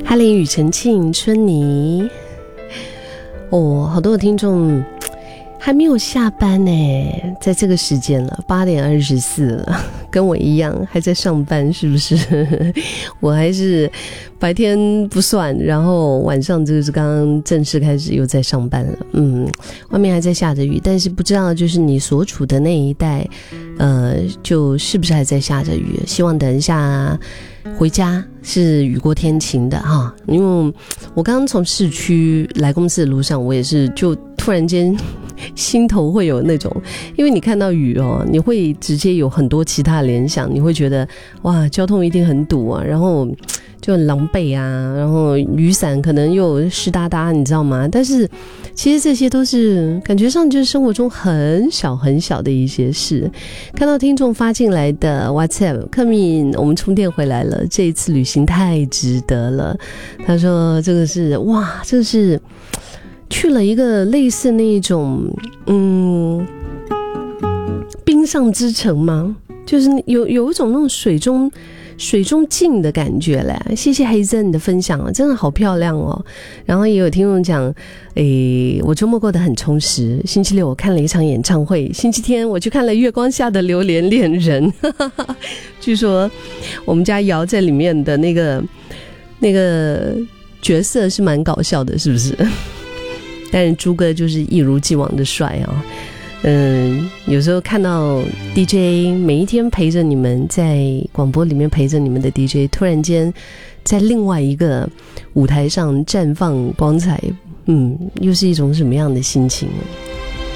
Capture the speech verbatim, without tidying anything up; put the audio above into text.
哈林、庾澄庆、春妮，哦，好多的听众还没有下班呢，在这个时间了，八点二十四了，跟我一样还在上班，是不是？我还是白天不算，然后晚上这个是刚刚正式开始又在上班了。嗯，外面还在下着雨，但是不知道就是你所处的那一带，呃，就是不是还在下着雨？希望等一下回家是雨过天晴的哈，因为我刚刚从市区来公司的路上，我也是就突然间心头会有那种，因为你看到雨哦，你会直接有很多其他联想，你会觉得哇，交通一定很堵啊，然后就很狼狈啊，然后雨伞可能又湿哒哒，你知道吗？但是其实这些都是感觉上就是生活中很小很小的一些事。看到听众发进来的 WhatsApp， 克敏，我们充电回来了，这一次旅行太值得了。他说这个是哇，这是去了一个类似那种嗯冰上之城吗？就是有有一种那种水中水中镜的感觉嘞。谢谢黑珍你的分享啊，真的好漂亮哦。然后也有听众讲，诶，我周末过得很充实。星期六我看了一场演唱会，星期天我去看了月光下的榴莲恋人。据说我们家瑶在里面的那个那个角色是蛮搞笑的，是不是？但是朱哥就是一如既往的帅啊。嗯，有时候看到 D J 每一天陪着你们，在广播里面陪着你们的 D J 突然间在另外一个舞台上绽放光彩，嗯，又是一种什么样的心情？